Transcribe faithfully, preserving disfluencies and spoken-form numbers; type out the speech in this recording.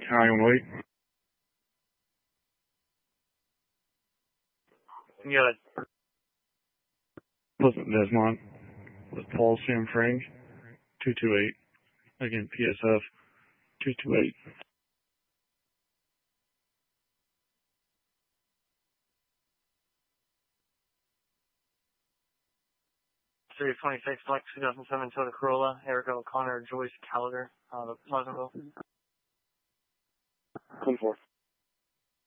How you want to wait? You got it. Listen, Desmond, with Paul Sam Frank, two two eight. Again, P S F, two two eight. three twenty-six, Flex two thousand seven Toyota Corolla, Erica O'Connor, Joyce Gallagher, uh, Pleasantville. ten four.